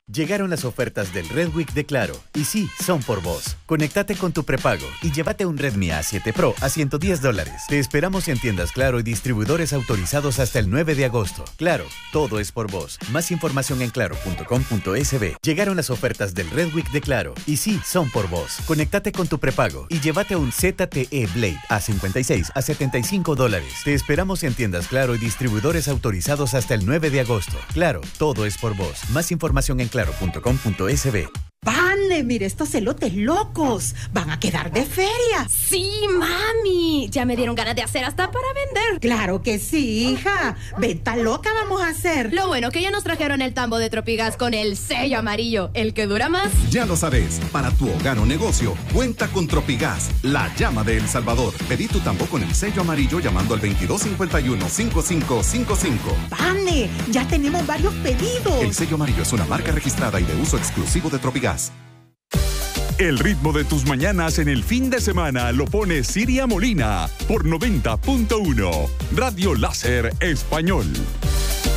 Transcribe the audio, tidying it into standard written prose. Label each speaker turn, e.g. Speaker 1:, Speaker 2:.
Speaker 1: Llegaron las ofertas del Red Week de Claro. Y sí, son por vos. Conéctate con tu prepago y llévate un Redmi A7 Pro a $110. Te esperamos en tiendas Claro y distribuidores autorizados hasta el 9 de agosto. Claro, todo es por vos. Más información en claro.com.sb. Llegaron las ofertas del Red Week de Claro. Y sí, son por vos. Conéctate con tu prepago y llévate un ZTE Blade A56 a $75. Te esperamos en tiendas Claro y distribuidores autorizados hasta el 9 de agosto. Claro, todo es por vos. Más información en claro.com.sb.
Speaker 2: ¡Pane! Mire estos elotes locos. Van a quedar de feria.
Speaker 3: Sí, mami. Ya me dieron ganas de hacer hasta para vender.
Speaker 2: Claro que sí, hija. Venta loca vamos a hacer.
Speaker 3: Lo bueno que ya nos trajeron el tambo de Tropigas con el sello amarillo, el que dura más.
Speaker 4: Ya lo sabes, para tu hogar o negocio, cuenta con Tropigas, la llama de El Salvador. Pedí tu tambo con el sello amarillo llamando al 2251-5555.
Speaker 2: ¡Pane! Ya tenemos varios pedidos.
Speaker 4: El sello amarillo es una marca registrada y de uso exclusivo de Tropigas.
Speaker 5: El ritmo de tus mañanas en el fin de semana lo pone Siria Molina por 90.1 Radio Láser Español.